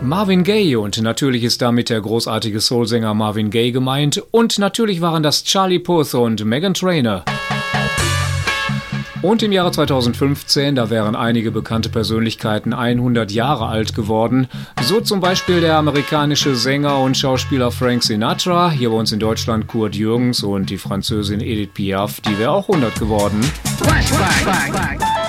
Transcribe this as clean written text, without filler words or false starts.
Marvin Gaye, und natürlich ist damit der großartige Soulsänger Marvin Gaye gemeint, und natürlich waren das Charlie Puth und Meghan Trainor. Und im Jahre 2015, da wären einige bekannte Persönlichkeiten 100 Jahre alt geworden. So zum Beispiel der amerikanische Sänger und Schauspieler Frank Sinatra, hier bei uns in Deutschland Kurt Jürgens, und die Französin Edith Piaf, die wäre auch 100 geworden. Flashback.